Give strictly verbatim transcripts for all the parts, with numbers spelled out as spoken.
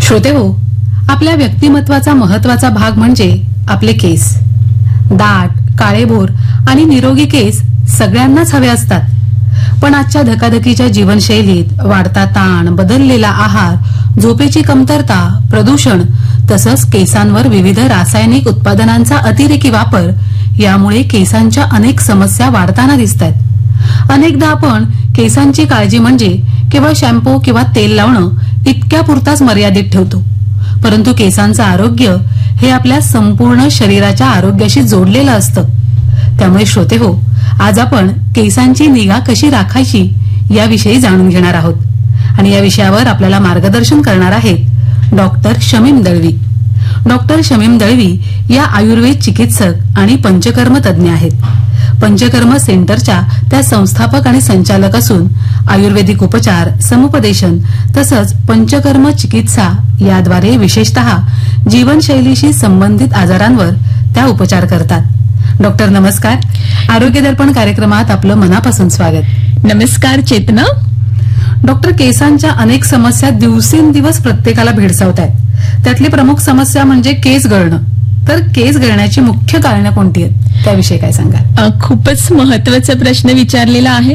श्रोते हो, आपल्या व्यक्तिमत्वाचा महत्वाचा भाग म्हणजे आपले केस. दाट, काळेभोर आणि निरोगी केस सगळ्यांनाच हवे असतात. पण आजच्या धकाधकीच्या जीवनशैलीत वाढता ताण, बदललेला आहार, झोपेची कमतरता, प्रदूषण तसंच केसांवर विविध रासायनिक उत्पादनांचा अतिरेकी वापर यामुळे केसांच्या अनेक समस्या वाढताना दिसतात. अनेकदा आपण केसांची काळजी म्हणजे केवळ शॅम्पू किंवा तेल लावणं इतक्या पुरताच मर्यादित ठेवतो. परंतु केसांचं आरोग्य हे आपल्या संपूर्ण शरीराच्या आरोग्याशी जोडलेलं असतं. त्यामुळे श्रोते हो, आज आपण केसांची निगा कशी राखायची याविषयी जाणून घेणार आहोत. आणि या विषयावर आपल्याला मार्गदर्शन करणार आहेत डॉक्टर शमीम दळवी. डॉक्टर शमीम दळवी या आयुर्वेद चिकित्सक आणि पंचकर्म तज्ज्ञ आहेत. पंचकर्म सेंटरच्या त्या संस्थापक आणि संचालक असून आयुर्वेदिक उपचार, समुपदेशन तसंच पंचकर्म चिकित्सा याद्वारे विशेषतः जीवनशैलीशी संबंधित आजारांवर त्या उपचार करतात. डॉक्टर नमस्कार. आरोग्य दर्पण कार्यक्रमात आपलं मनापासून स्वागत. नमस्कार चेतना. डॉक्टर, केसांच्या अनेक समस्या दिवसेंदिवस प्रत्येकाला भेडसावत आहेत. त्यातली प्रमुख समस्या म्हणजे केस गळणं. तर केस गळण्याची मुख्य कारणं कोणती आहेत त्याविषयी काय सांगाल? खूपच महत्वाचा प्रश्न विचारलेला आहे.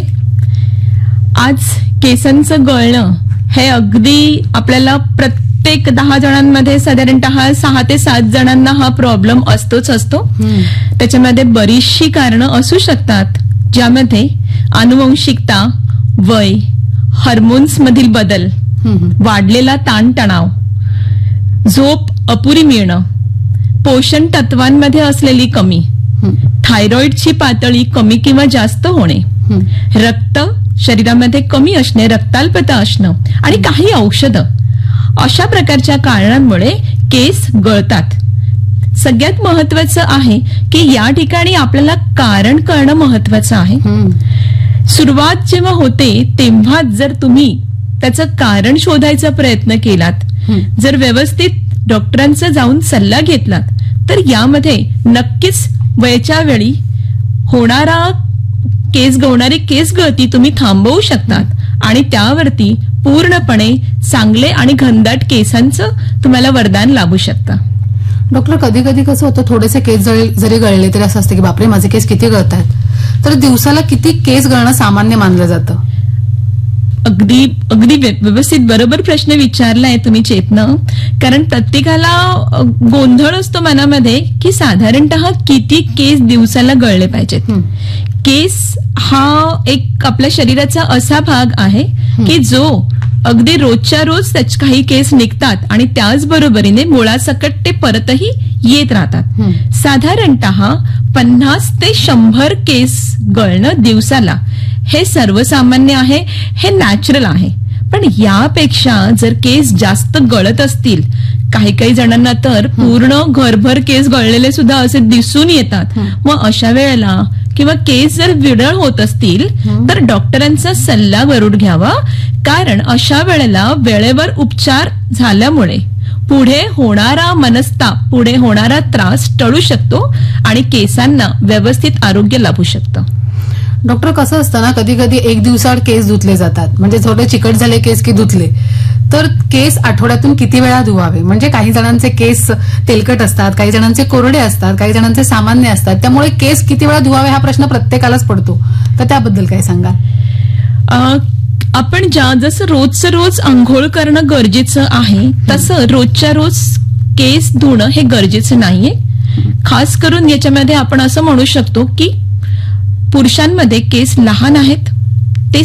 आज केसांचं गळणं हे अगदी आपल्याला प्रत्येक दहा जणांमध्ये साधारणतः सहा ते सात जणांना हा प्रॉब्लेम असतोच असतो. त्याच्यामध्ये बरीचशी कारणं असू शकतात, ज्यामध्ये आनुवंशिकता, वय, हार्मोन्स मधील बदल, वाढलेला ताणतणाव, झोप अपुरी मिळणं, पोषण तत्वांमध्ये असलेली कमी, थायरॉइडची पातळी कमी किंवा जास्त होणे, रक्त शरीरामध्ये कमी असणे, रक्ताल्पता असणं आणि काही औषधं, अशा प्रकारच्या कारणांमुळे केस गळतात. सगळ्यात महत्वाचं आहे की या ठिकाणी आपल्याला कारण कळणं महत्वाचं आहे. सुरुवात जेव्हा होते तेव्हा जर तुम्ही त्याचं कारण शोधायचा प्रयत्न केलात, जर व्यवस्थित डॉक्टरांचा जाऊन सल्ला घेतलात, तर यामध्ये नक्कीच वयाच्या वेळी होणारा केस गळणारी केस गळती तुम्ही थांबवू शकतात आणि त्यावरती पूर्णपणे चांगले आणि घनदाट केसांचं तुम्हाला वरदान लाभू शकतं. डॉक्टर, कधी कधी कसं होतं, थोडेसे केस जरी गळले तरी असं असतं की बापरे माझे केस किती गळतात. तर दिवसाला किती केस गळणं सामान्य मानलं जातं? अगदी अगदी व्यवस्थित बरोबर प्रश्न विचारलाय तुम्ही चेतना. कारण प्रत्येकाला गोंधळ असतो मनामध्ये की साधारणतः किती केस दिवसाला गळले पाहिजेत. केस हा एक आपल्या शरीराचा असा भाग आहे की जो अगदी रोजच्या रोज त्याचे काही केस निघतात आणि त्याचबरोबरीने मुळासकट ते परतही येत राहतात. साधारणतः पन्नास ते शंभर केस गळणं दिवसाला हे सर्वसामान्य आहे, हे नॅचरल आहे. पण यापेक्षा जर केस जास्त गळत असतील, काही काही जणांना तर पूर्ण घरभर केस गळलेले सुद्धा असे दिसून येतात, मग अशा वेळेला किंवा केस जर विरळ होत असतील तर डॉक्टरांचा सल्ला जरूर घ्यावा. कारण अशा वेळेला वेळेवर उपचार झाल्यामुळे पुढे होणारा मनस्ताप, पुढे होणारा त्रास टळू शकतो आणि केसांना व्यवस्थित आरोग्य लाभू शकतं. डॉक्टर, कसं असतं ना, कधी कधी एक दिवसाआड केस धुतले जातात, म्हणजे थोडे चिकट झाले केस की धुतले. तर केस आठवड्यातून किती वेळा धुवावे? म्हणजे काही जणांचे केस तेलकट असतात, काही जणांचे कोरडे असतात, काही जणांचे सामान्य असतात. त्यामुळे केस किती वेळा धुवावे हा प्रश्न प्रत्येकालाच पडतो. तर त्याबद्दल काय सांगाल? आपण ज्या जसं रोजचं रोज आंघोळ करणं गरजेचं आहे, तसं रोजच्या रोज केस धुणं हे गरजेचं नाहीये. खास करून याच्यामध्ये आपण असं म्हणू शकतो की पुरुषांमध्ये केस लहान आहेत